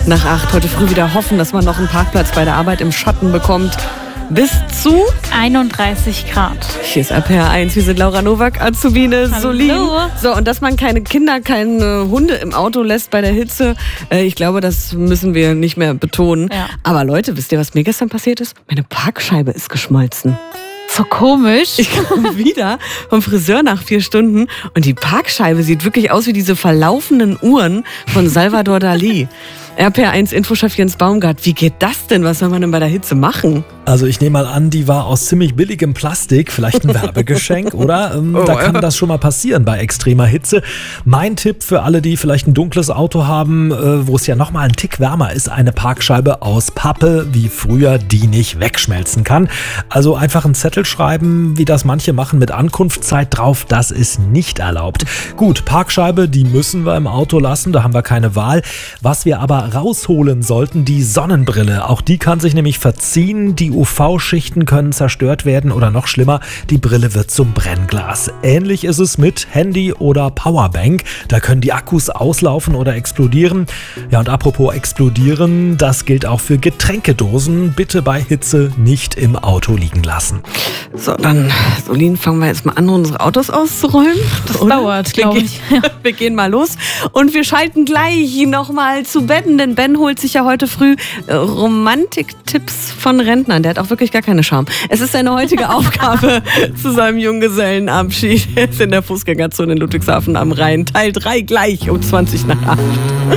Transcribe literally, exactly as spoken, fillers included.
nach acht. Heute früh wieder hoffen, dass man noch einen Parkplatz bei der Arbeit im Schatten bekommt. Bis zu einunddreißig Grad. Hier ist R P R eins, wir sind Laura Nowak, Azubine, Solin. So, und dass man keine Kinder, keine Hunde im Auto lässt bei der Hitze, äh, ich glaube, das müssen wir nicht mehr betonen. Ja. Aber Leute, wisst ihr, was mir gestern passiert ist? Meine Parkscheibe ist geschmolzen. So komisch. Ich komme wieder vom Friseur nach vier Stunden und die Parkscheibe sieht wirklich aus wie diese verlaufenden Uhren von Salvador Dali. R P R eins Infochef Jens Baumgart, wie geht das denn? Was soll man denn bei der Hitze machen? Also ich nehme mal an, die war aus ziemlich billigem Plastik, vielleicht ein Werbegeschenk, oder? Ähm, Oh, da kann ja. das schon mal passieren bei extremer Hitze. Mein Tipp für alle, die vielleicht ein dunkles Auto haben, äh, wo es ja nochmal einen Tick wärmer ist, eine Parkscheibe aus Pappe, wie früher, die nicht wegschmelzen kann. Also einfach einen Zettel schreiben, wie das manche machen, mit Ankunftszeit drauf, das ist nicht erlaubt. Gut, Parkscheibe, die müssen wir im Auto lassen, da haben wir keine Wahl. Was wir aber rausholen sollten, die Sonnenbrille. Auch die kann sich nämlich verziehen, die U V-Schichten können zerstört werden oder noch schlimmer, die Brille wird zum Brennglas. Ähnlich ist es mit Handy oder Powerbank. Da können die Akkus auslaufen oder explodieren. Ja, und apropos explodieren, das gilt auch für Getränkedosen. Bitte bei Hitze nicht im Auto liegen lassen. So, dann, Solin, fangen wir jetzt mal an, unsere Autos auszuräumen. Das Oder? dauert, Wir glaube gehen- ich. Wir gehen mal los und wir schalten gleich nochmal zu Ben, denn Ben holt sich ja heute früh äh, Romantiktipps von Rentnern. Der hat auch wirklich gar keine Scham. Es ist seine heutige Aufgabe zu seinem Junggesellenabschied. Er ist in der Fußgängerzone in Ludwigshafen am Rhein. Teil drei gleich um zwanzig nach acht.